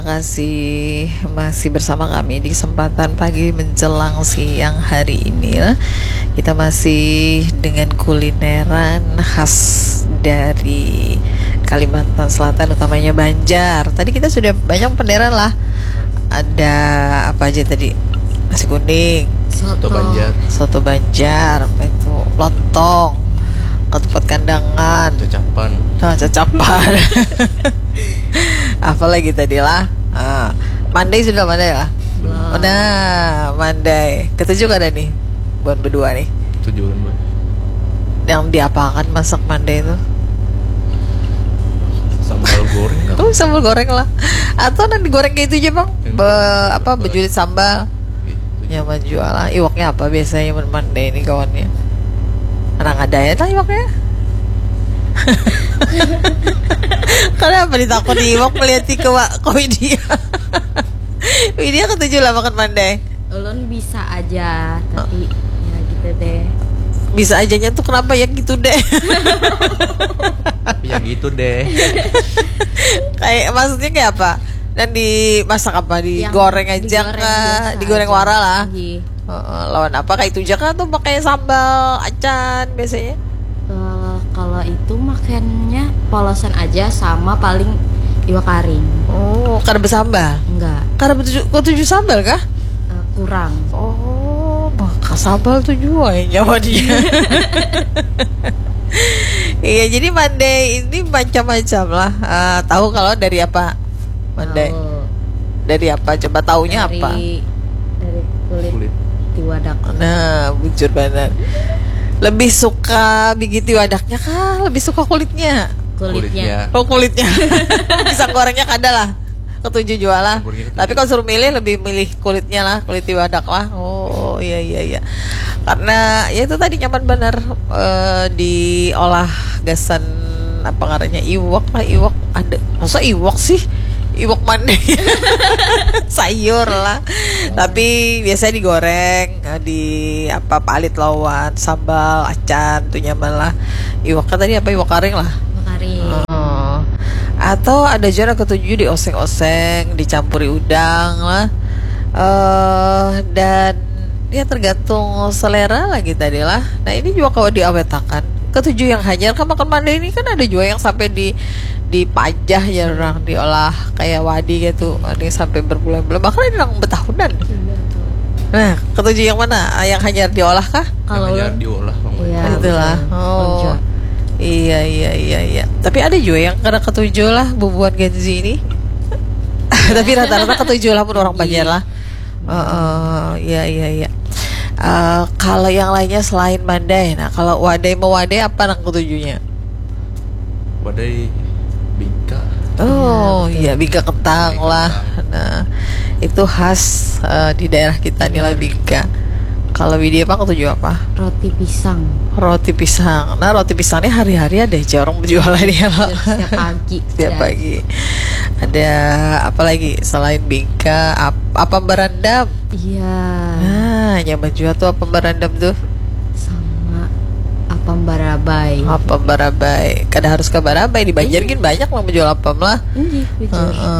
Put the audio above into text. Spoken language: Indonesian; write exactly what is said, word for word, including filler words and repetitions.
Kasih masih bersama kami di kesempatan pagi menjelang siang hari ini ya. Kita masih dengan kulineran khas dari Kalimantan Selatan, utamanya Banjar. Tadi kita sudah banyak penderan lah. Ada apa aja tadi? Nasi kuning, Soto Banjar, soto Banjar, apa itu? Lontong, ketupat kandangan, cacapan, nah, cacapan. Apa lagi tadi lah? Ah, Mandai sudah Mandai lah. Belum. Nah, Mandai. Ketujuh ada nih buat berdua nih. tujuan Mbak. Yang diapakan masak Mandai itu? Sambal goreng kan? Oh, sambal goreng lah. Atau nanti goreng kayak itu aja bang? Yang Be, goreng. apa berjulit sambal? Gitu. Nyaman jualan. Iwaknya apa biasanya Mandai ini kawannya? Anak ada ya lah iwaknya. Kenapa ditakut iwak melihat ke komedi? Widya ketujuh lah makan Mandai. Ulun bisa aja, tapi ya gitu deh. Bisa ajanya tuh kenapa ya gitu deh? Ya gitu deh. Kayak maksudnya kayak apa? Dan dimasak apa? Digoreng aja digoreng kah? biasa Digoreng aja. wara lah. Iya. Heeh, lawan apa kayak itu aja kan tuh pakai sambal acan biasanya. Eh, kalau itu makannya polosan aja sama paling iwak karing. Oh, karena bersambal. Enggak, Karena betujuh, kok tujuh sambal kah? eh, kurang. Oh, maka sambal tujuh ya nyawa dia. Iya, jadi Mandai ini macam-macam lah. Ah, tahu kalau dari apa? Mandai. Tahu. Dari apa? Coba taunya dari, apa? Dari kulit, Kulit. tiwadak. Nah, bujur banget. Lebih suka bigiti wadaknya kah? Lebih suka kulitnya? Kulitnya. Oh, kulitnya. Pisang gorengnya kada lah. Ketujuh jual lah. Campur gitu. Tapi kalau suruh milih lebih milih kulitnya lah, kulit wadak lah. Oh, iya iya iya. Karena ya itu tadi nyaman bener eh, diolah gasan apa ngarannya iwak lah, iwak ada. Masa iwak sih? Iwak Mandai. Sayur lah. Tapi biasanya digoreng, di apa palit lawan sambal acan tuh nyaman lah. Iwaknya tadi apa iwak karing lah. Iwak karing. Oh. Atau ada juga ketujuh dioseng-oseng, dicampuri udang lah. Eh dan ya tergantung selera lagi tadi lah. Nah ini juga kalau diawetakan ketujuh yang hanyar kan makan Mandai ini kan ada juga yang sampai di dipajah ya orang diolah kayak wadi gitu, ada yang sampai berbulan-bulan bahkan ada yang bertahunan. Nah ketujuh yang mana? Yang hanyar diolah kah? Kalau Hanya ulun diolah Bang. iya, Itulah. betul. Oh. Konco. Iya iya iya iya. Tapi ada juga yang karena ketujuh lah bubuan Genzi ini. Tapi rata-rata ketujuh lah pun orang Banjar lah. Oh, iya iya iya. Eh, kalau yang lainnya selain Mandai, nah kalau Wadai mau Wadai apa nang ketujuhnya? Wadai bingka. Oh Ya, iya bingka kentang Bingka lah. kentang. Nah itu khas eh, di daerah kita nih lah bingka. Kalau Widya apa ketujuh apa? Roti pisang. Roti pisang. Nah roti pisangnya hari-hari ada aja orang berjualan ya loh. Setiap pagi. Setiap Ya. pagi. Ada apa lagi selain bingka? Apa, apa berandam? Iya. Nah, nyaman juga tuh apa berandam tuh? Sama apam barabai. Apa barabai? Kada harus ke barabai di Banjar Iya. kan banyak lah menjual apam lah. Ini bujur. Heeh.